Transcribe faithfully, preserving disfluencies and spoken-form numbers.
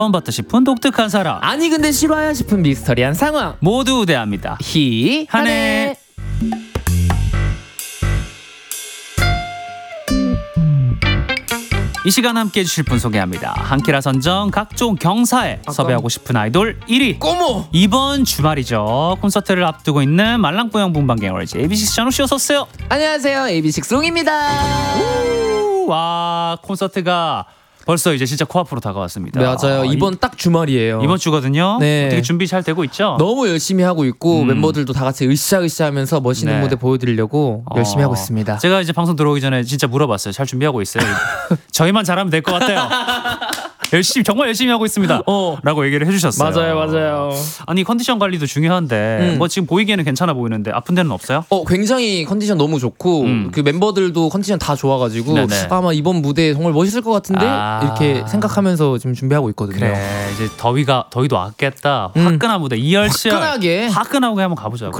처음 봤다 싶은 독특한 사람, 아니 근데 실화야 싶은 미스터리한 상황 모두 우대합니다. 히 한해. 이 시간 함께 해주실 분 소개합니다. 한키라 선정 각종 경사에 아까... 섭외하고 싶은 아이돌 일 위. 꼬모. 이번 주말이죠. 콘서트를 앞두고 있는 말랑뽀양 분방갱월지 에이비식스 전우씨 어서오세요. 안녕하세요, 에이비식스 웅입니다. 와, 콘서트가 벌써 이제 진짜 코앞으로 다가왔습니다. 맞아요. 이번 이, 딱 주말이에요. 이번 주거든요. 네. 어떻게 준비 잘 되고 있죠? 너무 열심히 하고 있고 음. 멤버들도 다 같이 으쌰으쌰하면서 멋있는 네. 무대 보여드리려고 어, 열심히 하고 있습니다. 제가 이제 방송 들어오기 전에 진짜 물어봤어요. 잘 준비하고 있어요? 저희만 잘하면 될 것 같아요. 열심히, 정말 열심히 하고 있습니다. 어. 라고 얘기를 해주셨어요. 맞아요, 맞아요. 아니 컨디션 관리도 중요한데 음. 뭐 지금 보이기에는 괜찮아 보이는데 아픈 데는 없어요? 어, 굉장히 컨디션 너무 좋고 음. 그 멤버들도 컨디션 다 좋아가지고 네네. 아마 이번 무대 정말 멋있을 것 같은데 아. 이렇게 생각하면서 지금 준비하고 있거든요. 그래, 이제 더위가 더위도 왔겠다. 음. 화끈한 무대 이열치열 화끈하게. 화끈하게 한번 가보자고.